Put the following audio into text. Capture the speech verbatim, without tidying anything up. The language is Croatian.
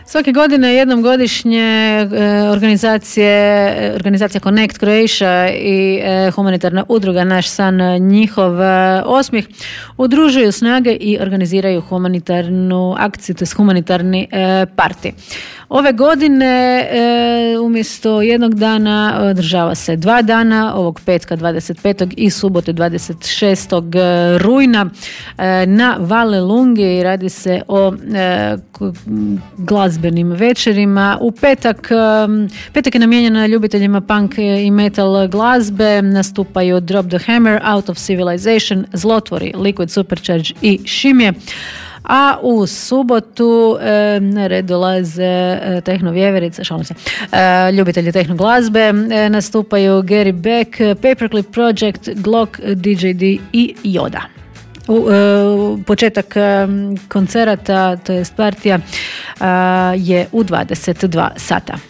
Svake godine, jednom godišnje, organizacije, organizacija Connect Croatia i humanitarna udruga Naš san, njihov osmijeh udružuju snage i organiziraju humanitarnu akciju, to je humanitarni parti. Ove godine umjesto jednog dana održava se dva dana, ovog petka dvadeset petog i subote dvadeset šestog rujna na Valelungi. Radi se o glazbenim večerima. U petak, petak je namijenjena ljubiteljima punk i metal glazbe. Nastupaju Drop the Hammer, Out of Civilization, Zlotvori, Liquid Supercharge i Šimje. A u subotu e, na red dolaze e, tehnovjeverice, šalim se, e, ljubitelji tehno glazbe, e, nastupaju Gary Beck, Paperclip Project, Glock, D J D i Yoda. U, e, početak e, koncerata, to jest partija, e, je u dvadeset dva sata.